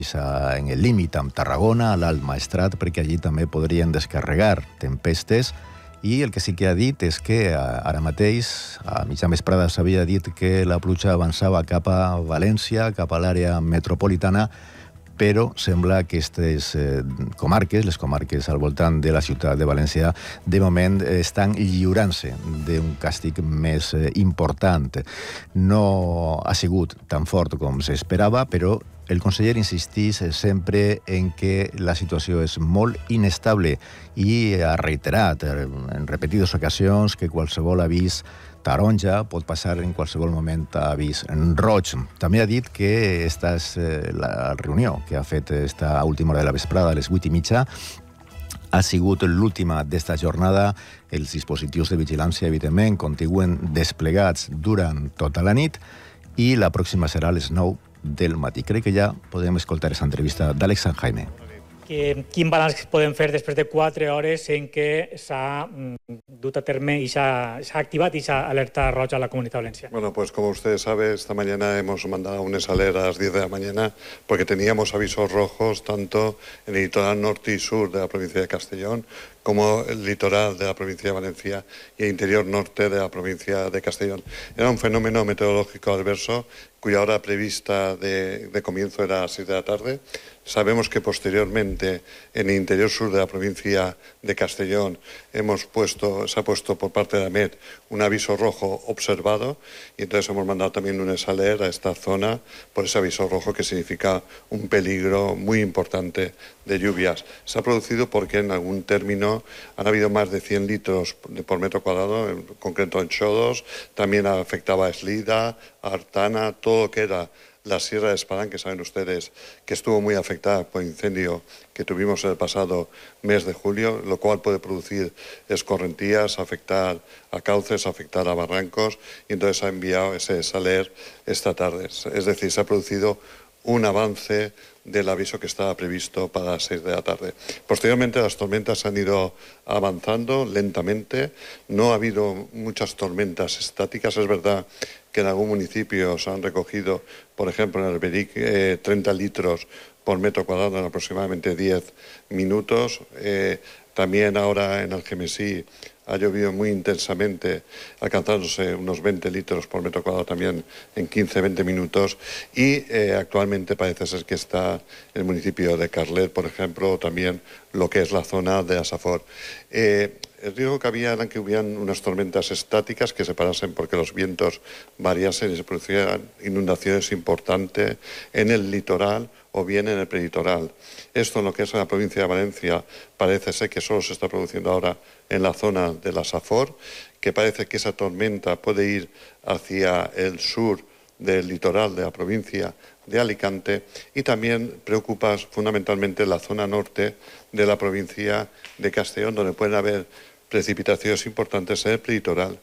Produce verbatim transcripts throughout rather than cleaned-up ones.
en el límit amb Tarragona, a l'Alt Maestrat, perquè allí també podrien descarregar tempestes. I el que sí que ha dit és que ara mateix, a mitja vesprada, s'havia dit que la pluja avançava cap a València, cap a l'àrea metropolitana, però sembla que aquestes eh, comarques, les comarques al voltant de la ciutat de València, de moment estan lliurant-se d'un càstig més eh, important. No ha sigut tan fort com s'esperava, però el conseller insistís sempre en que la situació és molt inestable i ha reiterat en repetides ocasions que qualsevol avís taronja pot passar en qualsevol moment a avís roig. També ha dit que esta és la reunió que ha fet esta última hora de la vesprada a les vuit i mitja. Ha sigut l'última d'esta jornada. Els dispositius de vigilància, evidentment, continuen desplegats durant tota la nit i la pròxima serà a les nou del matí. Crec que ja podem escoltar aquesta entrevista d'Àlex San Jaime. Quin balanç podem fer després de quatre hores en què s'ha dut a terme y s'ha activat y s'ha alerta roja a la Comunitat Valenciana? Bueno, pues como usted sabe, esta mañana hemos mandado un alerta a las diez de la mañana porque teníamos avisos rojos tanto en el litoral norte y sur de la provincia de Castellón como el litoral de la provincia de Valencia y el interior norte de la provincia de Castellón. Era un fenómeno meteorológico adverso cuya hora prevista de, de comienzo era a las seis de la tarde. Sabemos que posteriormente en el interior sur de la provincia de Castellón hemos puesto, se ha puesto por parte de AMET un aviso rojo observado y entonces hemos mandado también un esaler a esta zona por ese aviso rojo que significa un peligro muy importante de lluvias. Se ha producido porque en algún término han habido más de cien litros por metro cuadrado, en concreto en Xodos, también afectaba a Eslida, a Artana, todo lo que era la Sierra de Espadán, que saben ustedes que estuvo muy afectada por el incendio que tuvimos en el pasado mes de julio, lo cual puede producir escorrentías, afectar a cauces, afectar a barrancos, y entonces ha enviado ese saler esta tarde. Es decir, se ha producido un avance del aviso que estaba previsto para las seis de la tarde. Posteriormente las tormentas han ido avanzando lentamente, no ha habido muchas tormentas estáticas, es verdad que en algún municipio se han recogido, por ejemplo en el Beric, eh, treinta litros por metro cuadrado en aproximadamente diez minutos. Eh, también ahora en Algemesí ha llovido muy intensamente, alcanzándose unos veinte litros por metro cuadrado también en quince a veinte minutos. Y eh, actualmente parece ser que está el municipio de Carlet, por ejemplo, o también lo que es la zona de Asafor. Eh, El riesgo que había era que hubieran unas tormentas estáticas que se parasen porque los vientos variasen y se producieran inundaciones importantes en el litoral o bien en el preditoral. Esto en lo que es la provincia de Valencia parece ser que solo se está produciendo ahora en la zona de la Safor, que parece que esa tormenta puede ir hacia el sur del litoral de la provincia de Alicante y también preocupa fundamentalmente la zona norte de la provincia de Castellón, donde pueden haber precipitaciones importantes en el preditoral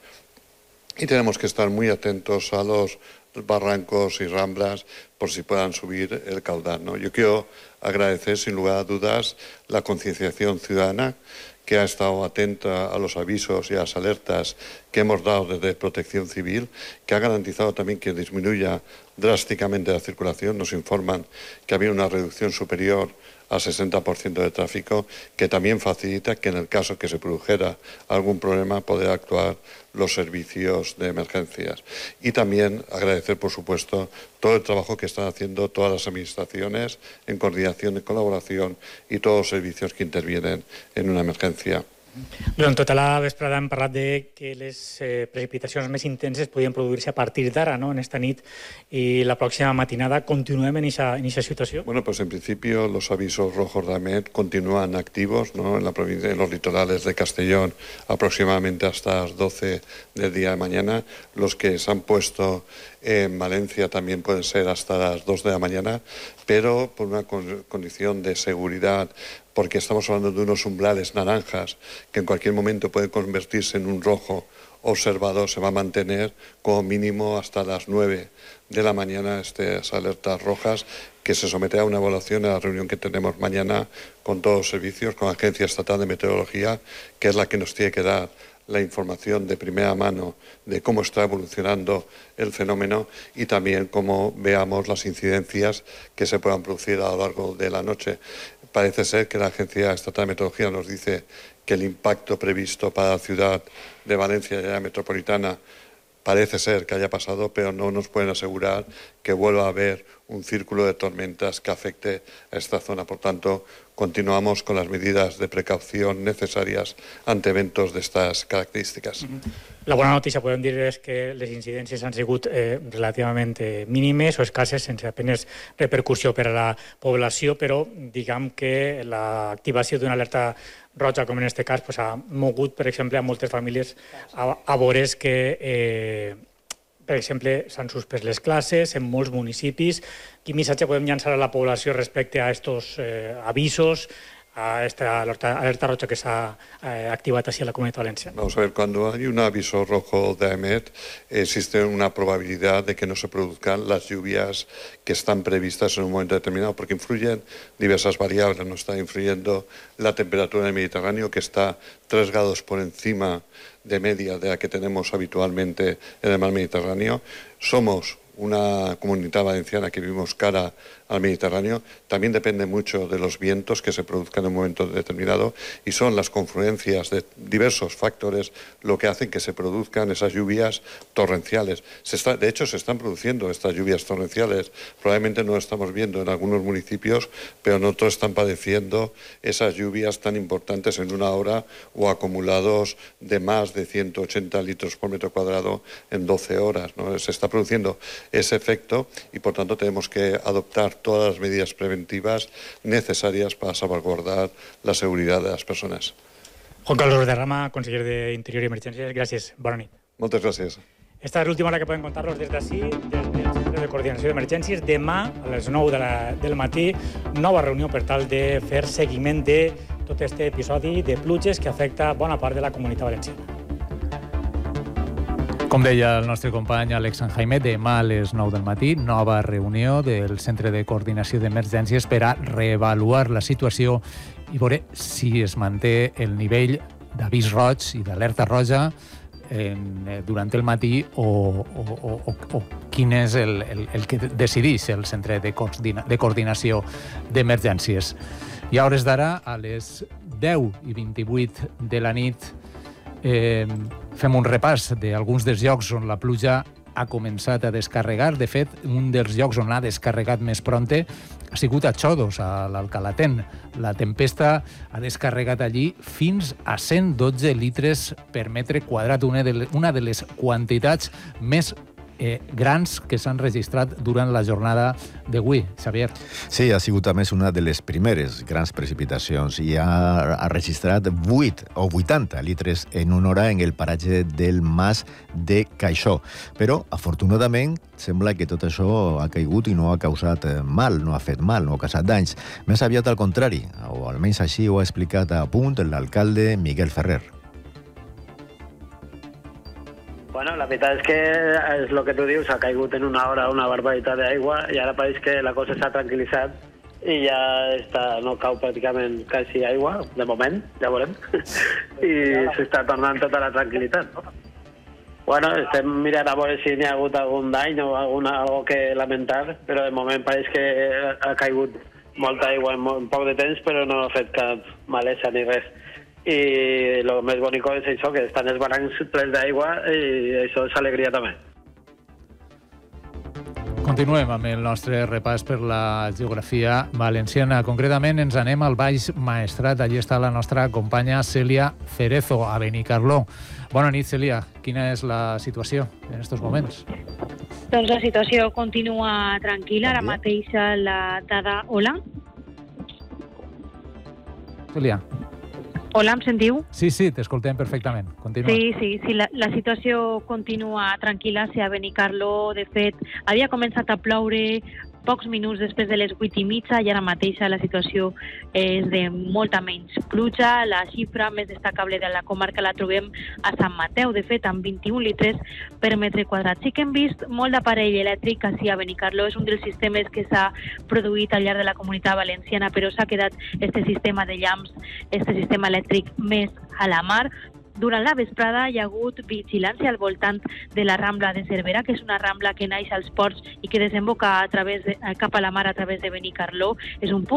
y tenemos que estar muy atentos a los barrancos y ramblas por si puedan subir el caudal, ¿no? Yo quiero agradecer sin lugar a dudas la concienciación ciudadana que ha estado atenta a los avisos y a las alertas que hemos dado desde Protección Civil, que ha garantizado también que disminuya drásticamente la circulación. Nos informan que había una reducción superior al sesenta por ciento de tráfico, que también facilita que en el caso que se produjera algún problema poder actuar los servicios de emergencias. Y también agradecer, por supuesto, todo el trabajo que están haciendo todas las administraciones en coordinación, en colaboración y todos los servicios que intervienen en una emergencia. Durant tota la vesprada hem parlat de que les eh, precipitacions més intenses podien produir-se a partir d'ara, ¿no?, en esta nit y la próxima matinada. ¿Continuem en esa, en esa situación? Bueno, pues en principio los avisos rojos de AMET continúan activos, ¿no?, en la provincia, en los litorales de Castellón aproximadamente hasta las doce del día de mañana. Los que se han puesto en Valencia también pueden ser hasta las dos de la mañana, pero por una condición de seguridad, porque estamos hablando de unos umbrales naranjas que en cualquier momento pueden convertirse en un rojo observado, se va a mantener como mínimo hasta las nueve de la mañana estas alertas rojas, que se someterá a una evaluación en la reunión que tenemos mañana con todos los servicios, con la Agencia Estatal de Meteorología, que es la que nos tiene que dar la información de primera mano de cómo está evolucionando el fenómeno y también cómo veamos las incidencias que se puedan producir a lo largo de la noche. Parece ser que la Agencia Estatal de Meteorología nos dice que el impacto previsto para la ciudad de Valencia y la metropolitana parece ser que haya pasado, pero no nos pueden asegurar que vuelva a haber un círculo de tormentas que afecte a esta zona. Por tanto, continuamos con las medidas de precaución necesarias ante eventos de estas características. La bona notícia, podem dir, és que les incidències han sigut eh, relativament eh, mínimes o escasses, sense apenes repercussió per a la població, però diguem que l'activació d'una alerta roja, com en aquest cas, pues, ha mogut, per exemple, a moltes famílies a, a veure que, eh, per exemple, s'han suspès les classes en molts municipis. Quin missatge podem llançar a la població respecte a aquests eh, avisos, a esta alerta, alerta roja que se ha eh, activado así en la Comunidad Valenciana? Vamos a ver, cuando hay un aviso rojo de AEMET, existe una probabilidad de que no se produzcan las lluvias que están previstas en un momento determinado, porque influyen diversas variables. Nos está influyendo la temperatura del Mediterráneo, que está tres grados por encima de media de la que tenemos habitualmente en el mar Mediterráneo. Somos una comunidad valenciana que vivimos cara al Mediterráneo, también depende mucho de los vientos que se produzcan en un momento determinado y son las confluencias de diversos factores lo que hacen que se produzcan esas lluvias torrenciales. Se está, de hecho, se están produciendo estas lluvias torrenciales, probablemente no lo estamos viendo en algunos municipios, pero no todos están padeciendo esas lluvias tan importantes en una hora o acumulados de más de ciento ochenta litros por metro cuadrado en doce horas, ¿no? Se está produciendo ese efecto y, por tanto, tenemos que adoptar todas las medidas preventivas necesarias para salvaguardar la seguridad de las personas. Juan Carlos Valderrama, conseller d'Interior i Emergències, gràcies. Bona nit. Moltes gràcies. Esta és l'última hora que podem contar-los des d'ací, des del Centre de Coordinació d'Emergències. Demà, a les nou de la, del matí, nova reunió per tal de fer seguiment de tot aquest episodi de pluges que afecta bona part de la Comunitat Valenciana. Com deia el nostre company Alex San Jaime, demà a les nou del matí, nova reunió del Centre de Coordinació d'Emergències per a reavaluar la situació i veure si es manté el nivell d'avís roig i d'alerta roja en, durant el matí o, o, o, o quin és el, el, el que decideix el Centre de, Coordina, de Coordinació d'Emergències. I a hores d'ara, a les deu i vint-i-vuit de la nit, Eh, fem un repàs d'alguns dels llocs on la pluja ha començat a descarregar. De fet, un dels llocs on ha descarregat més prompte ha sigut a Xodos, a l'Alcalatén. La tempesta ha descarregat allí fins a cent dotze litres per metre quadrat, una de les, una de les quantitats més Eh, grans que s'han registrat durant la jornada d'avui. Xavier. Sí, ha sigut a més una de les primeres grans precipitacions i ha, ha registrat vuit o vuitanta litres en una hora en el paratge del Mas de Caixó. Però, afortunadament, sembla que tot això ha caigut i no ha causat mal, no ha fet mal, no ha causat danys. Més aviat al contrari, o almenys així ho ha explicat a punt l'alcalde Miguel Ferrer. Bueno, la veritat és que és el que tu dius, ha caigut en una hora una barbaritat d'aigua i ara pareix que la cosa s'ha tranquil·litzat i ja està, no cau pràcticament quasi aigua, de moment, ja veurem, i s'està tornant tota la tranquil·litat. Bueno, estem mirant a veure si n'hi ha hagut algun dany o alguna cosa que lamentar, però de moment pareix que ha caigut molta aigua en, en poc de temps, però no ha fet cap malesa ni res. I el més bonic és això, que estan els barrancs plens d'aigua i això és alegria també. Continuem amb el nostre repàs per la geografia valenciana. Concretament ens anem al Baix Maestrat. Allí està la nostra companya Cèlia Cerezo, a Benicarló. Bona nit, Cèlia. Quina és la situació en aquests moments? Doncs la situació continua tranquil·la. Ara mateix la dada... Hola? Cèlia. Hola, em sentiu? Sí, sí, t'escoltem perfectament. Continua. Sí, sí, sí, la, la situació continua tranquil·la. Si a Benicarló, de fet, havia començat a ploure pocs minuts després de les vuit i mitja i ara mateix la situació és de molta menys pluja. La xifra més destacable de la comarca la trobem a Sant Mateu, de fet, amb vint-i-un litres per metre quadrat. Sí que hem vist molt d'aparell elèctric així a Benicarló. És un dels sistemes que s'ha produït al llarg de la Comunitat Valenciana, però s'ha quedat este sistema de llamps, este sistema elèctric més a la mar. Durant la vesprada hi ha hagut vigilància al voltant de la Rambla de Cervera, que és una rambla que naix als ports i que desemboca a través de, cap a la mar a través de Benicarló. És un punt